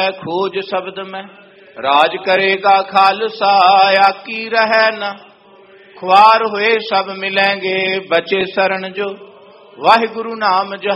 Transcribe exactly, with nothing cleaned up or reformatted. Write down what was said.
खोज शब्द में, राज करेगा खालसा आकी रहे न। ख्वार हुए सब मिलेंगे, बचे शरण जो, वाहिगुरु नाम